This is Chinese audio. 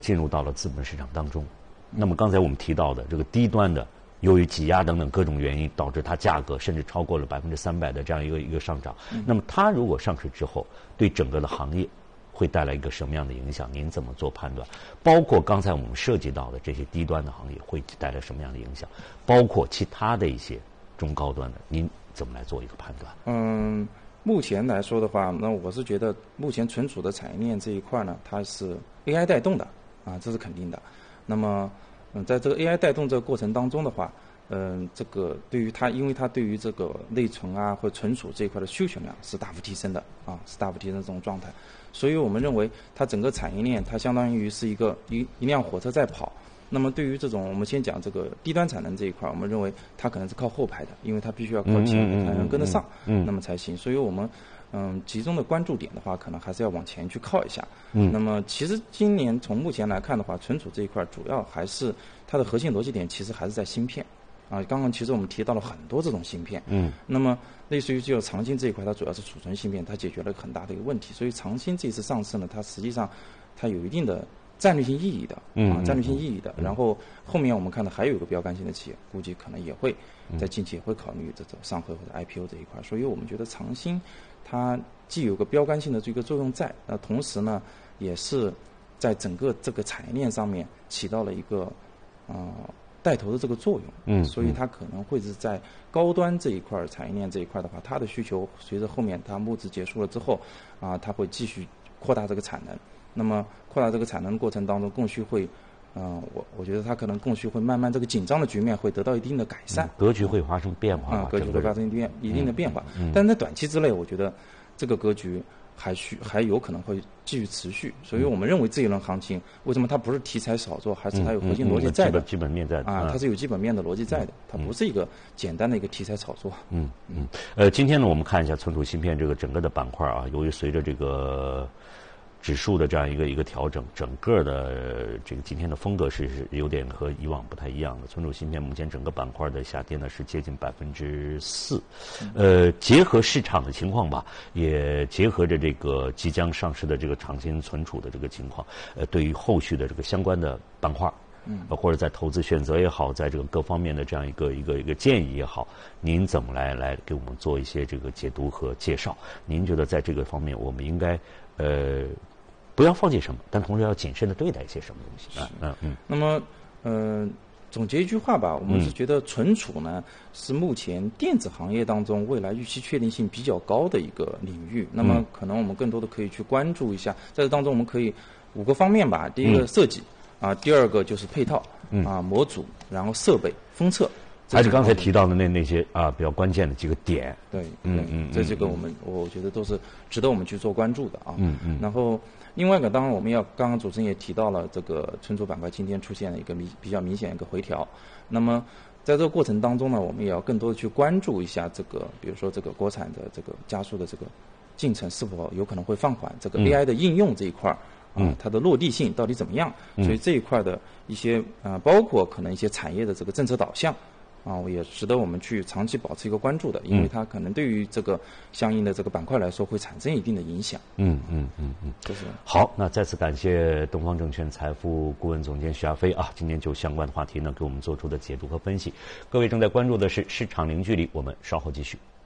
进入到了资本市场当中。那么刚才我们提到的这个低端的，由于挤压等等各种原因，导致它价格甚至超过了300%的这样一个上涨。那么它如果上市之后，对整个的行业会带来一个什么样的影响？您怎么做判断？包括刚才我们涉及到的这些低端的行业会带来什么样的影响？包括其他的一些中高端的，您怎么来做一个判断？ 目前来说的话，那我是觉得目前存储的产业链这一块呢，它是 AI 带动的啊，这是肯定的。那么，在这个 AI 带动这个过程当中的话，这个对于它，因为它对于这个内存啊或存储这一块的需求量是大幅提升的啊，是大幅提升的这种状态。所以我们认为它整个产业链它相当于是一辆火车在跑。那么对于这种我们先讲这个低端产能这一块，我们认为它可能是靠后排的，因为它必须要靠前才能跟得上，那么才行。所以我们集中的关注点的话，可能还是要往前去靠一下。那么其实今年从目前来看的话，存储这一块主要还是它的核心逻辑点，其实还是在芯片。啊，刚刚其实我们提到了很多这种芯片。那么类似于就长芯这一块，它主要是储存芯片，它解决了很大的一个问题。所以长芯这次上市呢，它实际上它有一定的战略性意义的战略性意义的。然后后面我们看到还有一个标杆性的企业，估计可能也会在近期也会考虑这种上会或者 IPO 这一块。所以我们觉得长芯它既有个标杆性的这个作用在，同时呢也是在整个这个产业链上面起到了一个带头的这个作用。所以它可能会是在高端这一块产业链这一块的话，它的需求随着后面它募资结束了之后它会继续扩大这个产能。那么扩大这个产能的过程当中，供需会，我觉得它可能供需会慢慢这个紧张的局面会得到一定的改善， 格局会发生变化， 格局会发生一定的变化。但是在短期之内，我觉得这个格局还有可能会继续持续。所以我们认为这一轮行情为什么它不是题材炒作，还是它有核心逻辑在的， 基本面在的它是有基本面的逻辑在的，它不是一个简单的一个题材炒作。 今天呢，我们看一下存储芯片这个整个的板块由于随着这个指数的这样一个调整，整个的这个今天的风格是有点和以往不太一样的。存储芯片目前整个板块的下跌呢是接近4%。结合市场的情况吧，也结合着这个即将上市的这个长芯存储的这个情况，对于后续的这个相关的板块，或者在投资选择也好，在这个各方面的这样一个建议也好，您怎么来给我们做一些这个解读和介绍？您觉得在这个方面我们应该不要放弃什么，但同时要谨慎的对待一些什么东西？ 那么总结一句话吧，我们是觉得存储呢是目前电子行业当中未来预期确定性比较高的一个领域。那么可能我们更多的可以去关注一下，在这当中我们可以5个方面吧。第一个设计第二个就是配套模组，然后设备封测。 还是刚才提到的那些比较关键的几个点。 对，这个我觉得都是值得我们去做关注的然后另外一个，当然我们刚刚主持人也提到了，这个存储板块今天出现了一个比较明显一个回调。那么在这个过程当中呢，我们也要更多的去关注一下这个，比如说这个国产的这个加速的这个进程是否有可能会放缓，这个 AI 的应用这一块它的落地性到底怎么样？所以这一块的一些包括可能一些产业的这个政策导向。也值得我们去长期保持一个关注的，因为它可能对于这个相应的这个板块来说会产生一定的影响。就是好，那再次感谢东方证券财富顾问总监徐亚飞今天就相关的话题呢给我们做出的解读和分析。各位正在关注的是市场零距离，我们稍后继续。